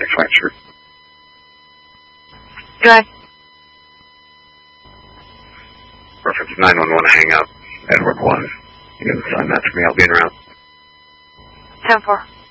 fracture. Go ahead. Reference 911, hang up. Edward 1. You can sign that for me. I'll be in around. 10-4.